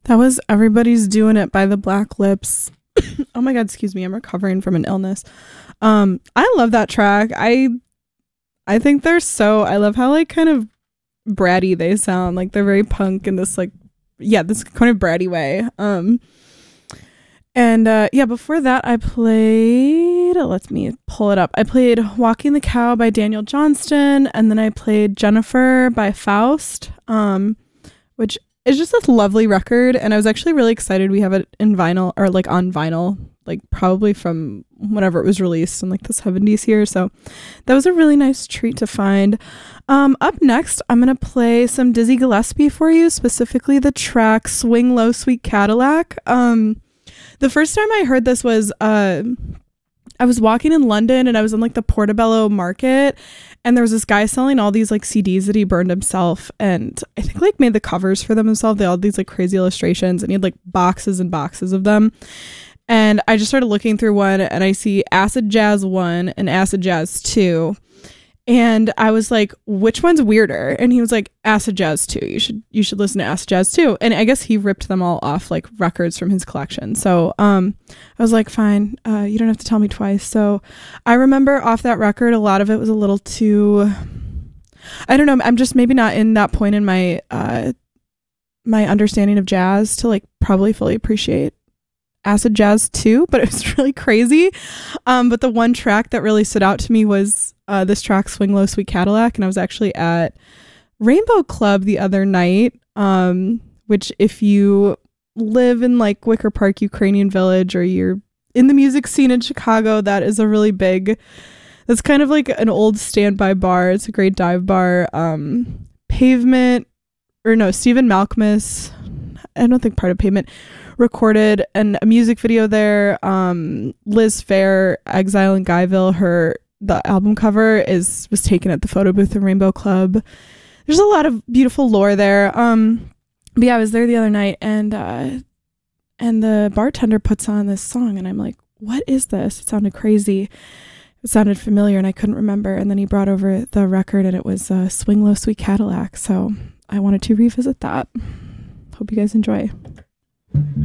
That was Everybody's Doing It by the Black Lips. Oh my god, excuse me, I'm recovering from an illness. I love that track. I think I love how like kind of bratty they sound. Like they're very punk in this like this kind of bratty way. Before that I played, let me pull it up. I played Walking the Cow by Daniel Johnston, and then I played Jennifer by Faust, which is just this lovely record, and I was actually really excited we have it in vinyl, or like on vinyl, like probably from whenever it was released in like the 70s here. So that was a really nice treat to find. Up next, I'm going to play some Dizzy Gillespie for you, specifically the track Swing Low Sweet Cadillac. The first time I heard this was I was walking in London, and I was in like the Portobello market, and there was this guy selling all these like CDs that he burned himself, and I think like made the covers for them himself. They all had these like crazy illustrations, and he had like boxes and boxes of them. And I just started looking through one, and I see Acid Jazz 1 and Acid Jazz 2. And I was like, which one's weirder? And he was like, Acid Jazz 2. You should listen to Acid Jazz 2. And I guess he ripped them all off like records from his collection. So I was like, fine, you don't have to tell me twice. So I remember off that record, a lot of it was a little too, I don't know, I'm just maybe not in that point in my my understanding of jazz to like probably fully appreciate Acid Jazz 2, but it was really crazy. But the one track that really stood out to me was this track Swing Low Sweet Cadillac, and I was actually at Rainbow Club the other night, which if you live in like Wicker Park, Ukrainian Village, or you're in the music scene in Chicago, that is a really big, that's kind of like an old standby bar. It's a great dive bar. Stephen Malkmus, I don't think part of Pavement, recorded a music video there. Liz Phair, Exile in Guyville, the album cover was taken at the photo booth in Rainbow Club. There's a lot of beautiful lore there. But yeah, I was there the other night, and the bartender puts on this song, and I'm like, what is this? It sounded crazy. It sounded familiar, and I couldn't remember. And then he brought over the record, and it was Swing Low Sweet Cadillac. So I wanted to revisit that. Hope you guys enjoy.